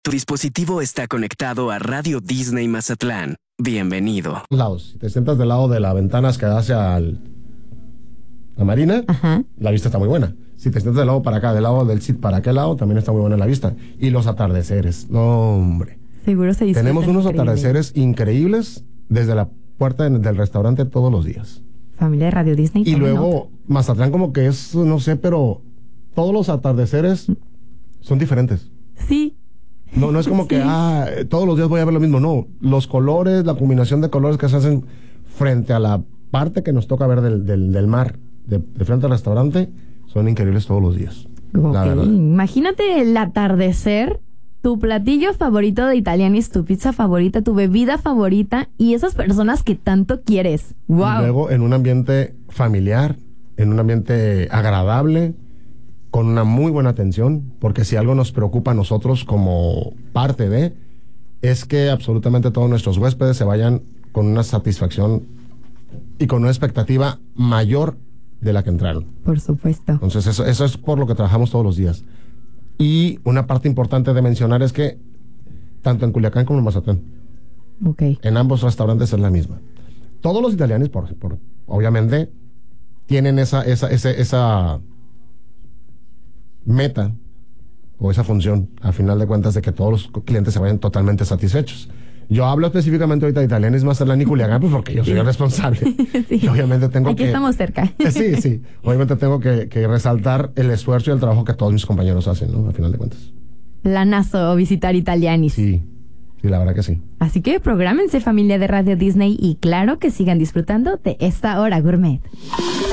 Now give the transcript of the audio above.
Tu dispositivo está conectado a Radio Disney Mazatlán. Bienvenido. Lados. Si te sientas del lado de las ventanas que da hacia la marina, la vista está muy buena. Si te sientas del lado para acá, del lado del SIT para aquel lado, también está muy buena la vista. Y los atardeceres. No, hombre. Seguro se disfruta. Tenemos unos increíble. atardeceres increíbles desde la puerta del restaurante todos los días. Familia de Radio Disney. Y luego, Mazatlán como que es, no sé, pero todos los atardeceres son diferentes. Sí. No es como Sí. que todos los días voy a ver lo mismo. No, los colores, la combinación de colores que se hacen frente a la parte que nos toca ver del mar, de frente al restaurante, son increíbles todos los días. La verdad. Imagínate el atardecer, tu platillo favorito de Italianis, tu pizza favorita, tu bebida favorita y esas personas que tanto quieres. ¡Wow! Y luego en un ambiente familiar, en un ambiente agradable, con una muy buena atención, porque si algo nos preocupa a nosotros como parte de, es que absolutamente todos nuestros huéspedes se vayan con una satisfacción y con una expectativa mayor de la que entraron. Por supuesto. Entonces eso es por lo que trabajamos todos los días. Y una parte importante de mencionar es que tanto en Culiacán como en Mazatlán, en ambos restaurantes es la misma. Todos los italianos, obviamente, tienen esa meta o esa función, a final de cuentas, de que todos los clientes se vayan totalmente satisfechos. Yo hablo específicamente ahorita de Italianis, Mazatlán y Culiacán, pues porque yo soy el responsable. Sí. Y obviamente tengo Aquí estamos cerca. Sí. Obviamente tengo que resaltar el esfuerzo y el trabajo que todos mis compañeros hacen, ¿no? A final de cuentas. Planazo visitar Italianis. Sí, la verdad que sí. Así que prográmense, familia de Radio Disney, y claro que sigan disfrutando de esta hora gourmet.